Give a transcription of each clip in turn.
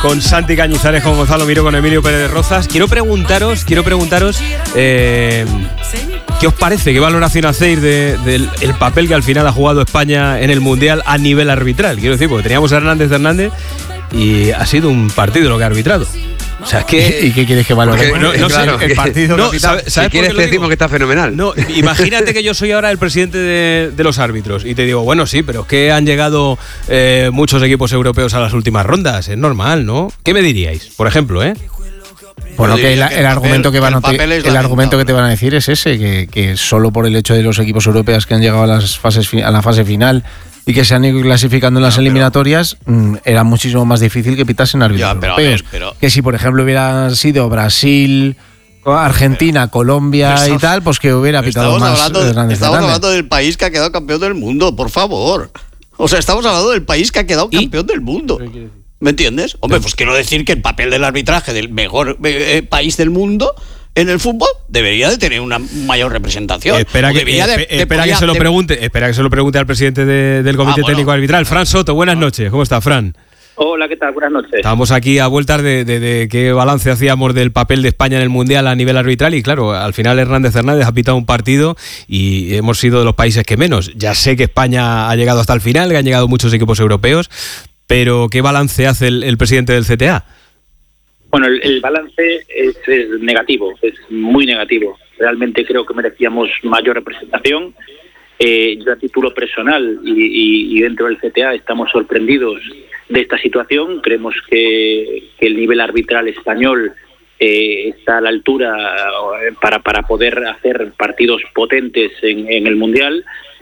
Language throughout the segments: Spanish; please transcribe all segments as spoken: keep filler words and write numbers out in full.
con Santi Cañizares, con Gonzalo Miró, con Emilio Pérez Rozas. Quiero preguntaros, quiero preguntaros, eh, ¿qué os parece? ¿Qué valoración hacéis de, del el papel que al final ha jugado España en el Mundial a nivel arbitral? Quiero decir, porque teníamos a Hernández Hernández y ha sido un partido lo que ha arbitrado. O sea, es que... ¿Y qué quieres que valore? Bueno, no, no claro, sé, el partido... No, ¿sabes, ¿sabes si quieres te decimos que está fenomenal. No, imagínate que yo soy ahora el presidente de, de los árbitros y te digo, bueno, sí, pero es que han llegado eh, muchos equipos europeos a las últimas rondas, es normal, ¿no? ¿Qué me diríais? Por ejemplo, ¿eh? Bueno, que el, el argumento que van a te, el argumento que te van a decir es ese, que, que solo por el hecho de los equipos europeos que han llegado a las fases a la fase final y que se han ido clasificando en las no, eliminatorias, mmm, era muchísimo más difícil que pitasen árbitros ya, pero, europeos. Ver, pero... Que si, por ejemplo, hubiera sido Brasil, Argentina, pero, Colombia pero, y tal, pues que hubiera pitado más. Hablando, estamos hablando del país que ha quedado campeón del mundo, por favor. O sea, estamos hablando del país que ha quedado ¿Y? campeón del mundo. ¿Me entiendes? Hombre, pues quiero decir que el papel del arbitraje del mejor eh, país del mundo en el fútbol debería de tener una mayor representación. Espera que, de, de, espera de, que se lo pregunte, espera que se lo pregunte al presidente de, del Comité ah, bueno. Técnico Arbitral, Fran Soto. Buenas noches. ¿Cómo está, Fran? Hola, ¿qué tal? Buenas noches. Estamos aquí a vueltas de, de, de qué balance hacíamos del papel de España en el Mundial a nivel arbitral y claro, al final Hernández Hernández ha pitado un partido y hemos sido de los países que menos. Ya sé que España ha llegado hasta el final, que han llegado muchos equipos europeos, pero ¿qué balance hace el, el presidente del C T A? Bueno, el, el balance es, es negativo, es muy negativo. Realmente creo que merecíamos mayor representación. Eh, yo a título personal y, y, y dentro del C T A estamos sorprendidos de esta situación. Creemos que, que el nivel arbitral español eh, está a la altura para, para poder hacer partidos potentes en, en el Mundial.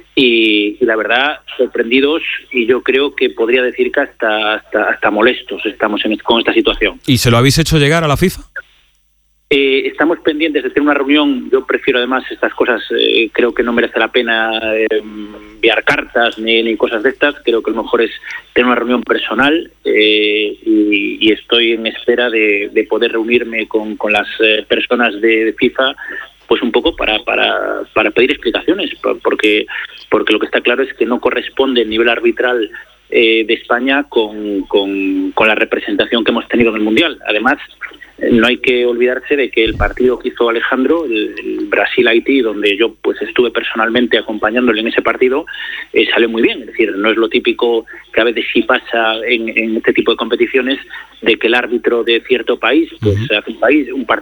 Y, y la verdad, sorprendidos, y yo creo que podría decir que hasta hasta, hasta molestos estamos en, con esta situación. ¿Y se lo habéis hecho llegar a la FIFA? Eh, estamos pendientes de tener una reunión. Yo prefiero además estas cosas, eh, creo que no merece la pena eh, enviar cartas ni, ni cosas de estas. Creo que lo mejor es tener una reunión personal eh, y, y estoy en espera de, de poder reunirme con, con las eh, personas de, de FIFA, pues un poco para para para pedir explicaciones, porque porque lo que está claro es que no corresponde el nivel arbitral eh, de España con, con con la representación que hemos tenido en el Mundial. Además, no hay que olvidarse de que el partido que hizo Alejandro, el, el Brasil-Haití, donde yo pues estuve personalmente acompañándole en ese partido, eh, salió muy bien. Es decir, no es lo típico que a veces sí pasa en, en este tipo de competiciones, de que el árbitro de cierto país pues uh-huh. hace un, país, un,